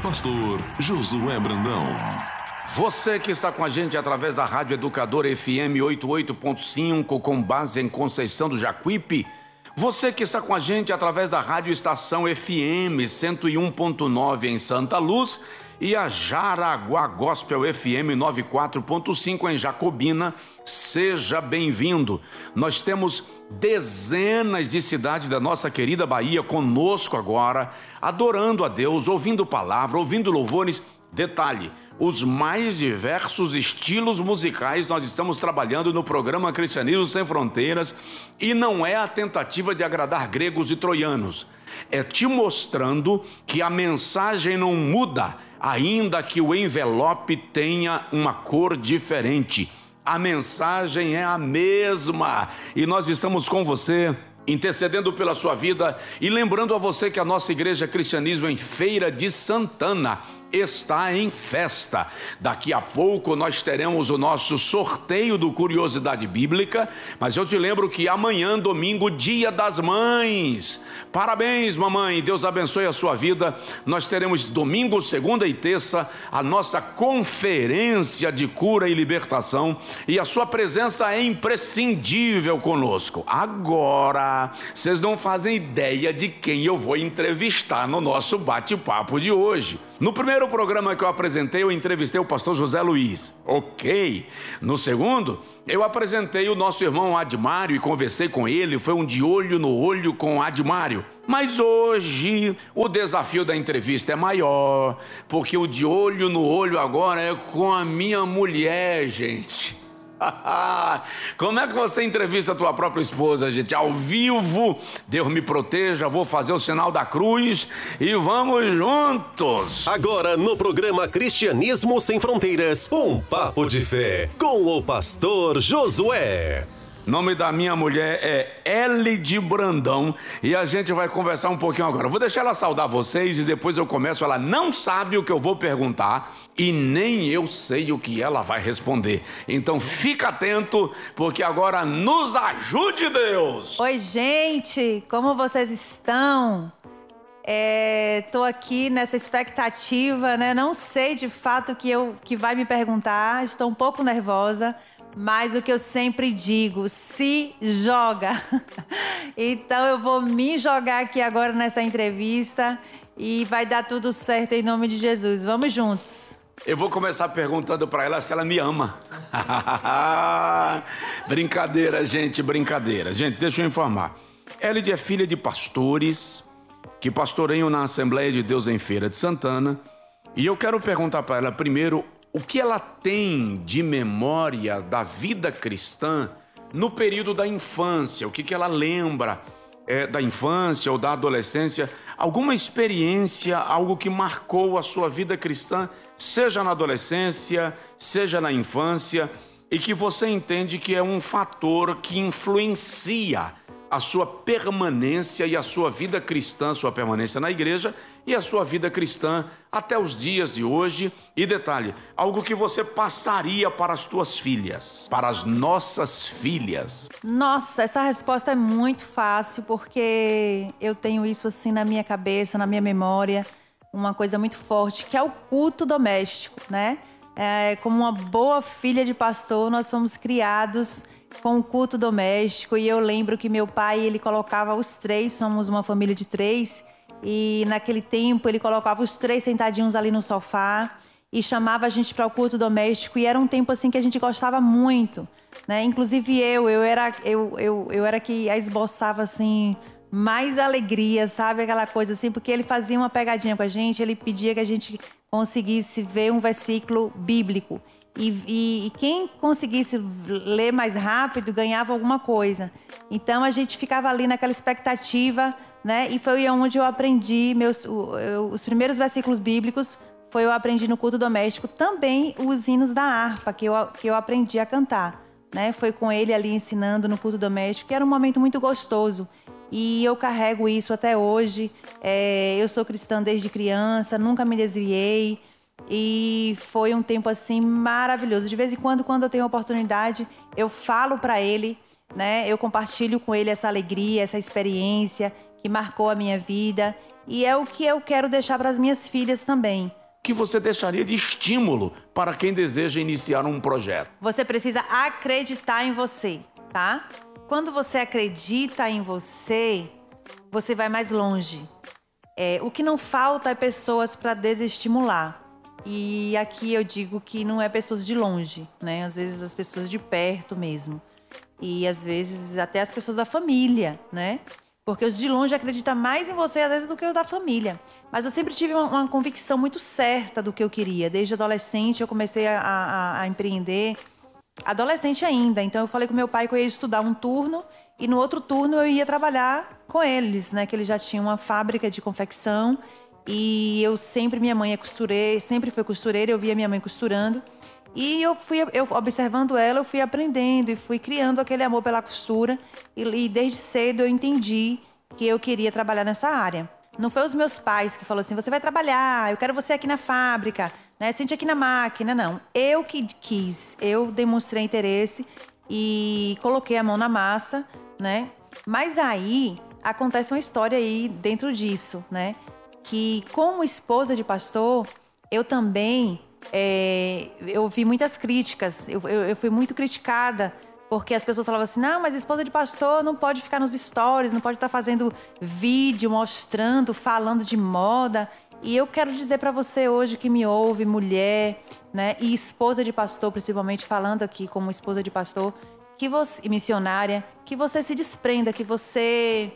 pastor Josué Brandão. Você que está com a gente através da Rádio Educador FM 88.5, com base em Conceição do Jacuípe. Você que está com a gente através da Rádio Estação FM 101.9 em Santa Luz e a Jaraguá Gospel FM 94.5 em Jacobina, seja bem-vindo. Nós temos dezenas de cidades da nossa querida Bahia conosco agora, adorando a Deus, ouvindo palavra, ouvindo louvores. Detalhe, os mais diversos estilos musicais nós estamos trabalhando no programa Cristianismo Sem Fronteiras, e não é a tentativa de agradar gregos e troianos, é te mostrando que a mensagem não muda, ainda que o envelope tenha uma cor diferente. A mensagem é a mesma, e nós estamos com você, intercedendo pela sua vida e lembrando a você que a nossa igreja Cristianismo em Feira de Santana está em festa. Daqui a pouco nós teremos o nosso sorteio do Curiosidade Bíblica, mas eu te lembro que amanhã, domingo, Dia das Mães. Parabéns, mamãe, Deus abençoe a sua vida. Nós teremos domingo, segunda e terça a nossa conferência de cura e libertação, e a sua presença é imprescindível conosco. Agora, vocês não fazem ideia de quem eu vou entrevistar no nosso bate-papo de hoje. No primeiro programa que eu apresentei, eu entrevistei o pastor José Luiz. Ok. No segundo, eu apresentei o nosso irmão Admário e conversei com ele. Foi um de olho no olho com o Admário. Mas hoje, o desafio da entrevista é maior, porque o de olho no olho agora é com a minha mulher, gente. Como é que você entrevista a tua própria esposa, gente? Ao vivo, Deus me proteja, vou fazer o sinal da cruz e vamos juntos. Agora no programa Cristianismo Sem Fronteiras, um papo de fé com o pastor Josué. O nome da minha mulher é Elide Brandão e a gente vai conversar um pouquinho agora. Eu vou deixar ela saudar vocês e depois eu começo. Ela não sabe o que eu vou perguntar e nem eu sei o que ela vai responder. Então fica atento, porque agora nos ajude Deus. Oi, gente, como vocês estão? Tô aqui nessa expectativa, né? Não sei de fato o que vai me perguntar, estou um pouco nervosa. Mas o que eu sempre digo, se joga. Então eu vou me jogar aqui agora nessa entrevista e vai dar tudo certo em nome de Jesus. Vamos juntos. Eu vou começar perguntando para ela se ela me ama. Brincadeira, gente, brincadeira. Gente, deixa eu informar. Elide é filha de pastores que pastoreiam na Assembleia de Deus em Feira de Santana. E eu quero perguntar para ela primeiro o que ela tem de memória da vida cristã no período da infância, o que ela lembra da infância ou da adolescência, alguma experiência, algo que marcou a sua vida cristã, seja na adolescência, seja na infância, e que você entende que é um fator que influencia a sua permanência e a sua vida cristã, sua permanência na igreja e a sua vida cristã até os dias de hoje. E detalhe, algo que você passaria para as tuas filhas, para as nossas filhas. Nossa, essa resposta é muito fácil, porque eu tenho isso assim na minha cabeça, na minha memória, uma coisa muito forte, que é o culto doméstico, né? Como uma boa filha de pastor, nós fomos criados com o culto doméstico, e eu lembro que meu pai, ele colocava os três, somos uma família de três, e naquele tempo ele colocava os três sentadinhos ali no sofá e chamava a gente para o culto doméstico, e era um tempo assim que a gente gostava muito, né? Inclusive eu era que esboçava assim mais alegria, sabe, aquela coisa assim, porque ele fazia uma pegadinha com a gente, ele pedia que a gente conseguisse ver um versículo bíblico. E quem conseguisse ler mais rápido ganhava alguma coisa. Então a gente ficava ali naquela expectativa, né? E foi onde eu aprendi os primeiros versículos bíblicos. Eu aprendi no culto doméstico. Também os hinos da harpa que eu aprendi a cantar, né? Foi com ele ali ensinando no culto doméstico, que era um momento muito gostoso. E eu carrego isso até hoje. Eu sou cristã desde criança, nunca me desviei. E foi um tempo assim maravilhoso. De vez em quando eu tenho oportunidade, eu falo para ele, né? Eu compartilho com ele essa alegria, essa experiência que marcou a minha vida. E é o que eu quero deixar para as minhas filhas também, que você deixaria de estímulo para quem deseja iniciar um projeto? Você precisa acreditar em você, tá? Quando você acredita em você, você vai mais longe. O que não falta é pessoas para desestimular. E aqui eu digo que não é pessoas de longe, né? Às vezes as pessoas de perto mesmo. E às vezes até as pessoas da família, né? Porque os de longe acreditam mais em você, às vezes, do que os da família. Mas eu sempre tive uma convicção muito certa do que eu queria. Desde adolescente eu comecei a empreender. Adolescente ainda. Então eu falei com meu pai que eu ia estudar um turno e no outro turno eu ia trabalhar com eles, né? Que eles já tinham uma fábrica de confecção. E minha mãe é costureira, sempre foi costureira, eu via minha mãe costurando. E eu observando ela, eu fui aprendendo e fui criando aquele amor pela costura. E desde cedo eu entendi que eu queria trabalhar nessa área. Não foi os meus pais que falaram assim, você vai trabalhar, eu quero você aqui na fábrica, né? Sente aqui na máquina, não. Eu que quis, eu demonstrei interesse e coloquei a mão na massa, né? Mas aí acontece uma história aí dentro disso, né? Que como esposa de pastor, eu também... eu ouvi muitas críticas, eu fui muito criticada, porque as pessoas falavam assim, não, mas esposa de pastor não pode ficar nos stories, não pode estar fazendo vídeo, mostrando, falando de moda. E eu quero dizer para você hoje que me ouve, mulher, né, e esposa de pastor, principalmente falando aqui como esposa de pastor, e missionária, que você se desprenda, que você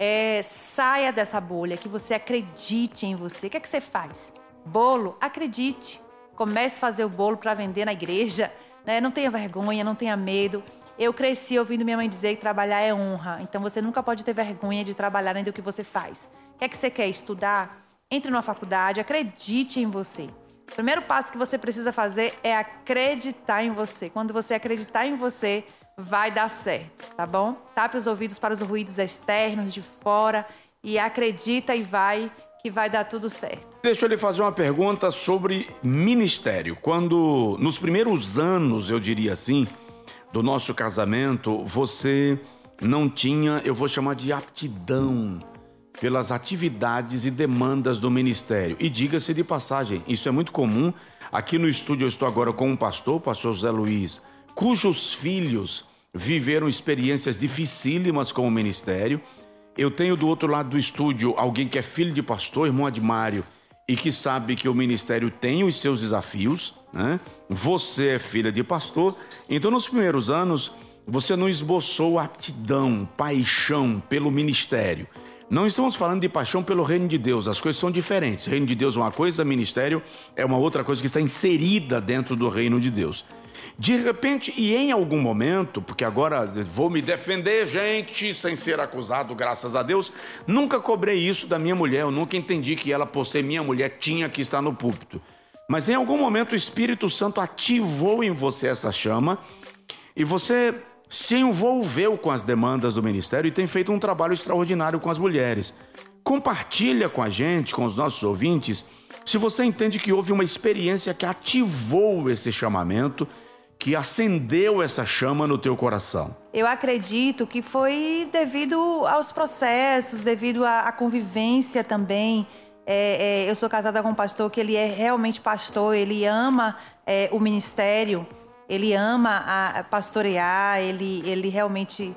saia dessa bolha, que você acredite em você. O que é que você faz? Bolo? Acredite. Comece a fazer o bolo para vender na igreja, né? Não tenha vergonha, não tenha medo. Eu cresci ouvindo minha mãe dizer que trabalhar é honra. Então você nunca pode ter vergonha de trabalhar nem do que você faz. O que é que você quer? Estudar? Entre numa faculdade, acredite em você. O primeiro passo que você precisa fazer é acreditar em você. Quando você acreditar em você, vai dar certo, tá bom? Tape os ouvidos para os ruídos externos, de fora, e acredita e que vai dar tudo certo. Deixa eu lhe fazer uma pergunta sobre ministério. Quando, nos primeiros anos, eu diria assim, do nosso casamento, você não tinha, eu vou chamar de aptidão pelas atividades e demandas do ministério. E diga-se de passagem, isso é muito comum. Aqui no estúdio eu estou agora com um pastor, o pastor José Luiz, cujos filhos viveram experiências dificílimas com o ministério. Eu tenho do outro lado do estúdio alguém que é filho de pastor, irmão Admário, e que sabe que o ministério tem os seus desafios, né? Você é filha de pastor, então nos primeiros anos você não esboçou aptidão, paixão pelo ministério. Não estamos falando de paixão pelo reino de Deus, as coisas são diferentes. Reino de Deus é uma coisa, ministério é uma outra coisa que está inserida dentro do reino de Deus. De repente, e em algum momento, porque agora vou me defender, gente, sem ser acusado, graças a Deus, nunca cobrei isso da minha mulher, eu nunca entendi que ela, por ser minha mulher, tinha que estar no púlpito. Mas em algum momento o Espírito Santo ativou em você essa chama e você se envolveu com as demandas do ministério e tem feito um trabalho extraordinário com as mulheres. Compartilha com a gente, com os nossos ouvintes, se você entende que houve uma experiência que ativou esse chamamento, que acendeu essa chama no teu coração. Eu acredito que foi devido aos processos, devido à convivência também. Eu sou casada com um pastor que ele é realmente pastor, ele ama o ministério, ele ama pastorear, ele realmente,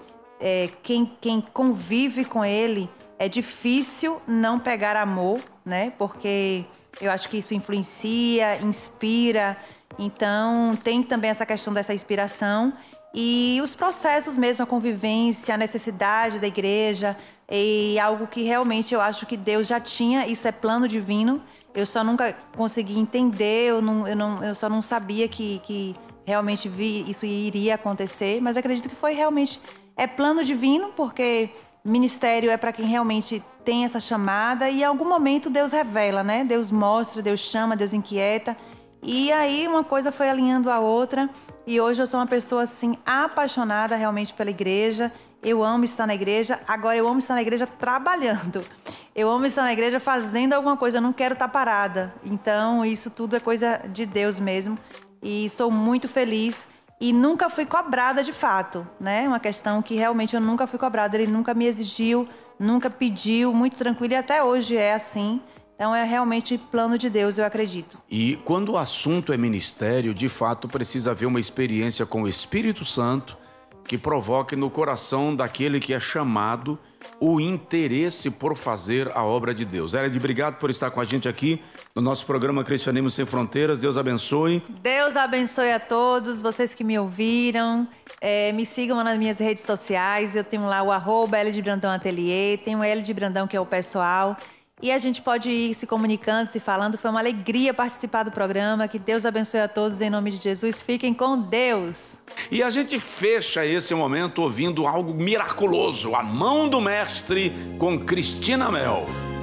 quem convive com ele, é difícil não pegar amor, né? Porque eu acho que isso influencia, inspira. Então, tem também essa questão dessa inspiração e os processos mesmo, a convivência, a necessidade da igreja e algo que realmente eu acho que Deus já tinha, isso é plano divino. Eu só nunca consegui entender, eu só não sabia que realmente isso iria acontecer, mas acredito que foi realmente, plano divino, porque ministério é para quem realmente tem essa chamada e em algum momento Deus revela, né? Deus mostra, Deus chama, Deus inquieta. E aí uma coisa foi alinhando a outra e hoje eu sou uma pessoa assim apaixonada realmente pela igreja. Eu amo estar na igreja, agora eu amo estar na igreja trabalhando. Eu amo estar na igreja fazendo alguma coisa, eu não quero estar parada. Então isso tudo é coisa de Deus mesmo e sou muito feliz e nunca fui cobrada de fato, né? Uma questão que realmente eu nunca fui cobrada, ele nunca me exigiu, nunca pediu, muito tranquilo e até hoje é assim. Então é realmente plano de Deus, eu acredito. E quando o assunto é ministério, de fato precisa haver uma experiência com o Espírito Santo que provoque no coração daquele que é chamado o interesse por fazer a obra de Deus. Hélide, obrigado por estar com a gente aqui no nosso programa Cristianismo Sem Fronteiras. Deus abençoe. Deus abençoe a todos, vocês que me ouviram. Me sigam nas minhas redes sociais. Eu tenho lá o @Hélide Brandão Ateliê, tem o Hélide Brandão, que é o pessoal. E a gente pode ir se comunicando, se falando. Foi uma alegria participar do programa. Que Deus abençoe a todos em nome de Jesus. Fiquem com Deus. E a gente fecha esse momento ouvindo algo miraculoso. A Mão do Mestre com Cristina Mel.